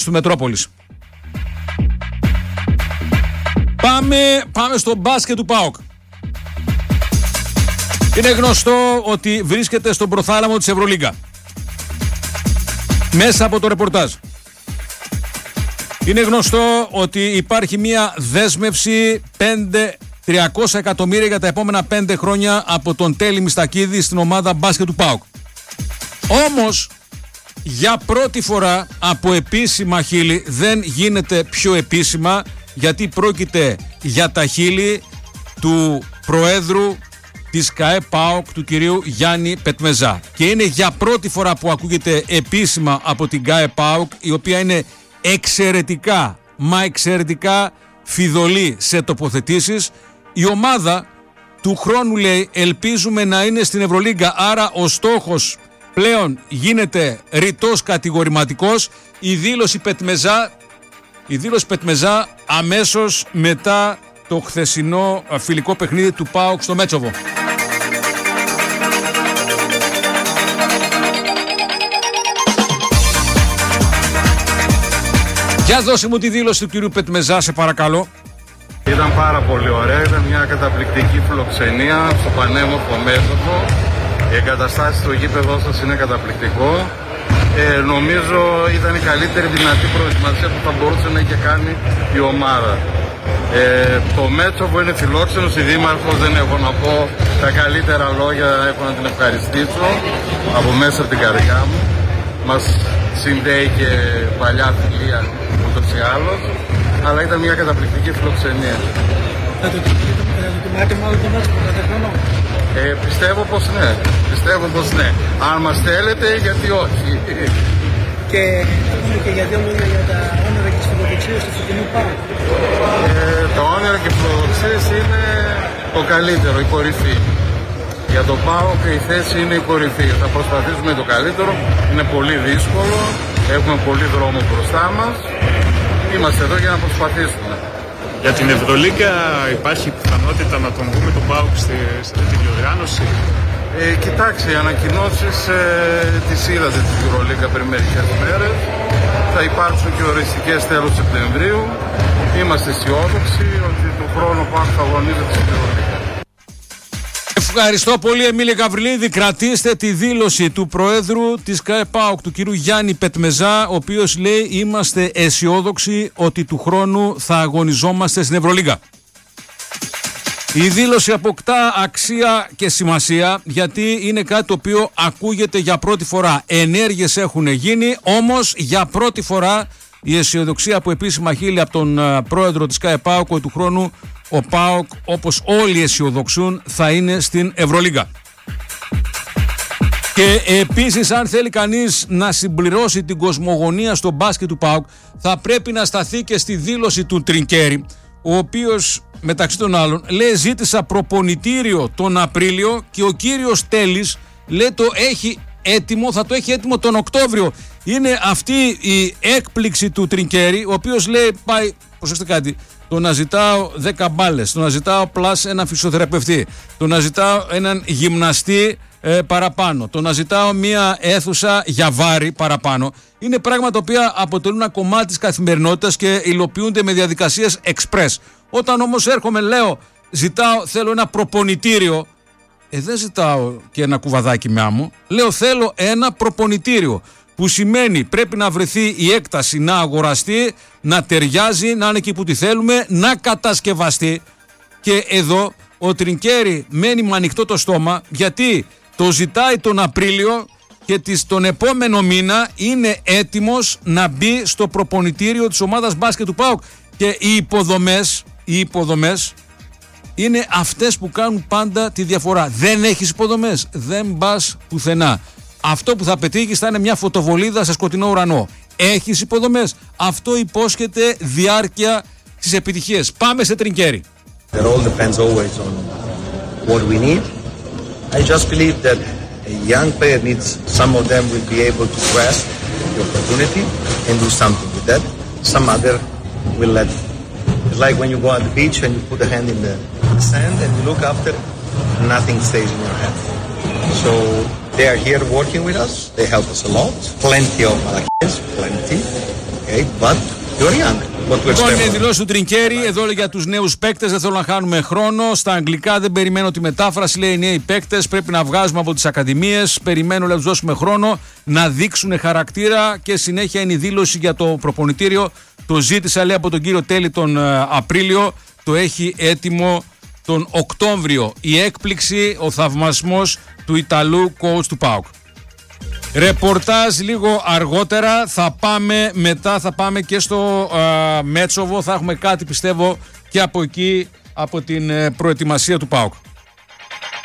του Μετρόπολης. Πάμε στο μπάσκετ του ΠΑΟΚ. Είναι γνωστό ότι βρίσκεται στον προθάλαμο της Ευρωλίγκα. Μέσα από το ρεπορτάζ. Είναι γνωστό ότι υπάρχει μια δέσμευση 300 εκατομμύρια για τα επόμενα 5 χρόνια από τον Τέλη Μιστακίδη στην ομάδα μπάσκετ του ΠΑΟΚ. Όμως, για πρώτη φορά από επίσημα χείλη, δεν γίνεται πιο επίσημα, γιατί πρόκειται για τα χείλη του Προέδρου της ΚΑΕ ΠΑΟΚ, του κυρίου Γιάννη Πετμεζά. Και είναι για πρώτη φορά που ακούγεται επίσημα από την ΚΑΕ ΠΑΟΚ, η οποία είναι εξαιρετικά φιδωλή σε τοποθετήσεις. Η ομάδα του χρόνου, λέει, ελπίζουμε να είναι στην Ευρωλίγκα, άρα ο στόχος πλέον γίνεται ρητός κατηγορηματικός. Η δήλωση Πετμεζά αμέσως μετά το χθεσινό φιλικό παιχνίδι του ΠΑΟΚ στο Μέτσοβο. Για δώσε μου τη δήλωση του κυρίου Πετμεζά, σε παρακαλώ. Ήταν πάρα πολύ ωραία, ήταν μια καταπληκτική φιλοξενία στο πανέμορφο Μέτσοβο. Οι εγκαταστάσεις στο γήπεδό σας είναι καταπληκτικό. Νομίζω ήταν η καλύτερη δυνατή προετοιμασία που θα μπορούσε να είχε κάνει η ομάδα. Το Μέτσοβο είναι φιλόξενος, η Δήμαρχος δεν έχω να πω τα καλύτερα λόγια, έχω να την ευχαριστήσω από μέσα από την καρδιά μου. Μας συνδέει και παλιά φιλία ούτως ή άλλως, αλλά ήταν μια καταπληκτική φιλοξενία. Θα το τιμάτε μάλλον το Μέτσοβο κάθε χρόνο? Πιστεύω πως ναι. Αν μας θέλετε, γιατί όχι. Και για δύο λόγια για τα όνειρα και τις φιλοδοξίες του φετινού ΠΑΟΚ. Τα όνειρα και οι φιλοδοξίες είναι το καλύτερο, η κορυφή. Για το ΠΑΟΚ η θέση είναι η κορυφή. Θα προσπαθήσουμε το καλύτερο. Είναι πολύ δύσκολο. Έχουμε πολύ δρόμο μπροστά μας. Είμαστε εδώ για να προσπαθήσουμε. Για την Ευρωλίγκα υπάρχει πιθανότητα να τον δούμε τον ΠΑΟΚ σε αυτή τη διοργάνωση? Κοιτάξτε, οι ανακοινώσεις τις είδατε την Ευρωλίγκα πριν μερικές μέρες. Θα υπάρξουν και οριστικές τέλος Σεπτεμβρίου. Είμαστε αισιόδοξοι ότι του χρόνου ΠΑΟΚ θα αγωνίζεται στην Ευρωλίγκα. Ευχαριστώ πολύ, Εμίλη Γαβριλίδη. Κρατήστε τη δήλωση του Προέδρου της ΚΑΕ ΠΑΟΚ, του κυρίου Γιάννη Πετμεζά, ο οποίος λέει είμαστε αισιόδοξοι ότι του χρόνου θα αγωνιζόμαστε στην Ευρωλίγκα. Η δήλωση αποκτά αξία και σημασία, γιατί είναι κάτι το οποίο ακούγεται για πρώτη φορά. Ενέργειες έχουν γίνει, όμως για πρώτη φορά η αισιοδοξία από επίσημα χείλη από τον Πρόεδρο της ΚΑΕ ΠΑΟΚ, ότι του χρόνου ο ΠΑΟΚ, όπως όλοι αισιοδοξούν, θα είναι στην Ευρωλίγκα. Και επίσης, αν θέλει κανείς να συμπληρώσει την κοσμογονία στο μπάσκετ του ΠΑΟΚ, θα πρέπει να σταθεί και στη δήλωση του Τρινκέρι, ο οποίος μεταξύ των άλλων λέει ζήτησα προπονητήριο τον Απρίλιο και ο κύριος Τέλης λέει το έχει έτοιμο, θα το έχει έτοιμο τον Οκτώβριο. Είναι αυτή η έκπληξη του Τρινκέρι, ο οποίος λέει πάει, προσέξτε κάτι, το να ζητάω 10 μπάλες, το να ζητάω πλάς έναν φυσιοθεραπευτή, το να ζητάω έναν γυμναστή παραπάνω, το να ζητάω μία αίθουσα για βάρη παραπάνω, είναι πράγματα τα οποία αποτελούν ένα κομμάτι της καθημερινότητας και υλοποιούνται με διαδικασίες express. Όταν όμως έρχομαι, λέω, θέλω ένα προπονητήριο, δεν ζητάω και ένα κουβαδάκι με άμμο, λέω θέλω ένα προπονητήριο, που σημαίνει πρέπει να βρεθεί η έκταση, να αγοραστεί, να ταιριάζει, να είναι εκεί που τη θέλουμε, να κατασκευαστεί. Και εδώ ο Τρινκέρι μένει με ανοιχτό το στόμα, γιατί το ζητάει τον Απρίλιο και τον επόμενο μήνα είναι έτοιμος να μπει στο προπονητήριο της ομάδας μπάσκετ του ΠΑΟΚ. Και οι υποδομές είναι αυτές που κάνουν πάντα τη διαφορά. Δεν έχεις υποδομές, δεν πας πουθενά. Αυτό που θα πετύχεις θα είναι μια φωτοβολίδα σε σκοτεινό ουρανό. Έχεις υποδομές. Αυτό υπόσχεται διάρκεια στις επιτυχίες. Πάμε σε Τρινκέρι. It all depends always on what we need. I just believe that a young player needs, some of them will be able to grasp the opportunity and do something with that. Some other will let. It's like when you go on the beach and you put a hand in the sand and you look after, nothing stays in your hand. So they are here working with us. They help us a lot. Plenty of Malakias, plenty. Okay, but you're young. Λοιπόν, είναι δηλώσει του Τρινκέρι. Εδώ λέει για τους νέους παίκτες. Δεν θέλω να χάνουμε χρόνο. Στα αγγλικά δεν περιμένω τη μετάφραση. Λέει: οι νέοι παίκτες πρέπει να βγάζουμε από τις ακαδημίες. Περιμένω να τους δώσουμε χρόνο να δείξουν χαρακτήρα. Και συνέχεια είναι η δήλωση για το προπονητήριο. Το ζήτησα, λέει, από τον κύριο Τέλη τον Απρίλιο. Το έχει έτοιμο τον Οκτώβριο. Η έκπληξη, ο θαυμασμός του Ιταλού coach του ΠΑΟΚ. Ρεπορτάζ λίγο αργότερα, θα πάμε και στο Μέτσοβο, θα έχουμε κάτι πιστεύω και από εκεί, από την προετοιμασία του ΠΑΟΚ.